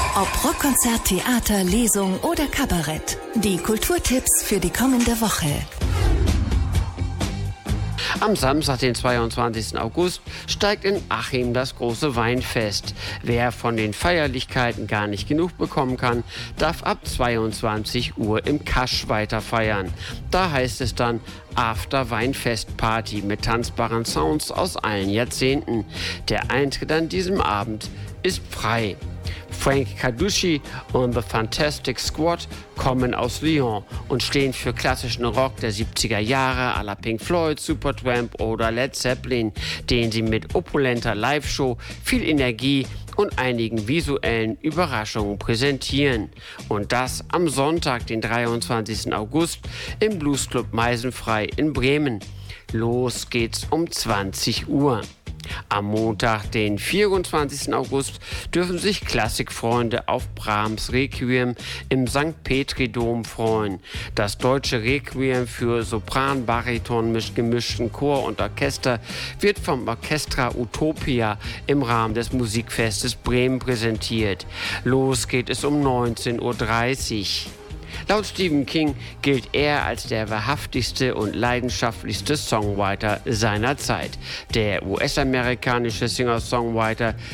Ob Rockkonzert, Theater, Lesung oder Kabarett. Die Kulturtipps für die kommende Woche. Am Samstag, den 22. August, steigt in Achim das große Weinfest. Wer von den Feierlichkeiten gar nicht genug bekommen kann, darf ab 22 Uhr im Kasch weiter feiern. Da heißt es dann After Weinfest Party mit tanzbaren Sounds aus allen Jahrzehnten. Der Eintritt an diesem Abend ist frei. Frank Carducci und The Fantastic Squad kommen aus Lyon und stehen für klassischen Rock der 70er Jahre à la Pink Floyd, Supertramp oder Led Zeppelin, den sie mit opulenter Live-Show, viel Energie und einigen visuellen Überraschungen präsentieren. Und das am Sonntag, den 23. August im Bluesclub Meisenfrei in Bremen. Los geht's um 20 Uhr. Am Montag, den 24. August, dürfen sich Klassikfreunde auf Brahms Requiem im St. Petri-Dom freuen. Das deutsche Requiem für Sopran, Bariton, gemischten Chor und Orchester wird vom Orchestra Utopia im Rahmen des Musikfestes Bremen präsentiert. Los geht es um 19:30 Uhr. Laut Stephen King gilt er als der wahrhaftigste und leidenschaftlichste Songwriter seiner Zeit. Der US-amerikanische Singer-Songwriter